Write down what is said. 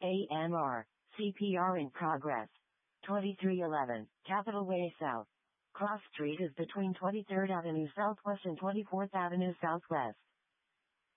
AMR, CPR in progress. 2311, Capitol Way South. Cross Street is between 23rd Avenue Southwest and 24th Avenue Southwest.